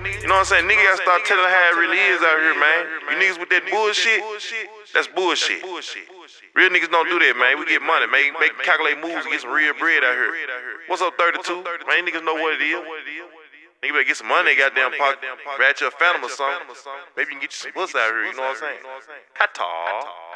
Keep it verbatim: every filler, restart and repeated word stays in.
You know what I'm saying? Niggas gotta start telling how it really is out here, man. You niggas with that bullshit, that's bullshit. Real niggas don't do that, man. We get money, man. Make calculate moves and get some real bread out here. What's up, thirty-two? Man, niggas know what it is. Nigga better get some money in goddamn pocket. Rat your phantom or something. Maybe you can get you some pussy out here, you know what I'm saying? Hot